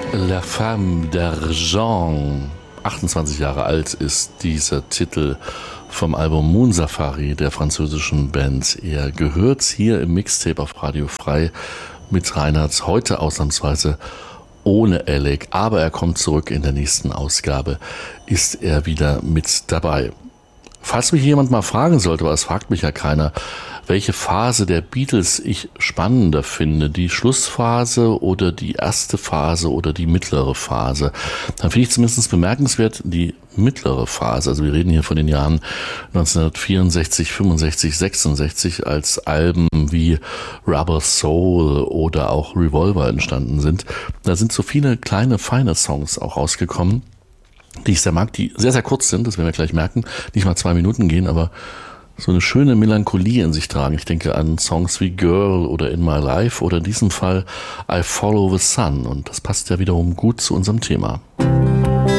La Femme d'Argent. 28 Jahre alt ist dieser Titel vom Album Moon Safari der französischen Band. Er gehört hier im Mixtape auf Radio Frei mit Reinhardt, heute ausnahmsweise ohne Alec, aber er kommt zurück in der nächsten Ausgabe, ist er wieder mit dabei. Falls mich jemand mal fragen sollte, aber es fragt mich ja keiner, welche Phase der Beatles ich spannender finde, die Schlussphase oder die erste Phase oder die mittlere Phase, dann finde ich zumindest bemerkenswert die mittlere Phase. Also wir reden hier von den Jahren 1964, 65, 66, als Alben wie Rubber Soul oder auch Revolver entstanden sind. Da sind so viele kleine, feine Songs auch rausgekommen, die ich sehr mag, die sehr, sehr kurz sind, das werden wir gleich merken, nicht mal 2 Minuten gehen, aber so eine schöne Melancholie in sich tragen. Ich denke an Songs wie Girl oder In My Life oder in diesem Fall I Follow the Sun, und das passt ja wiederum gut zu unserem Thema.